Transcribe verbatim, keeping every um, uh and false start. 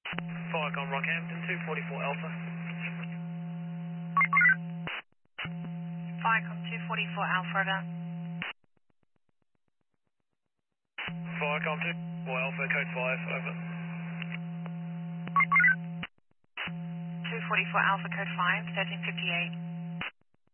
Firecom Rockhampton, two forty-four Alpha. Firecom two forty-four Alpha, over. Firecom two forty-four Alpha, code five, over. two forty-four Alpha, code five, thirteen fifty-eight.